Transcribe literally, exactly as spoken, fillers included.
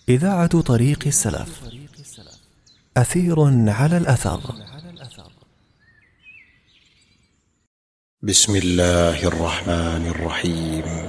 إذاعة طريق السلف. أثير على الأثر. بسم الله الرحمن الرحيم.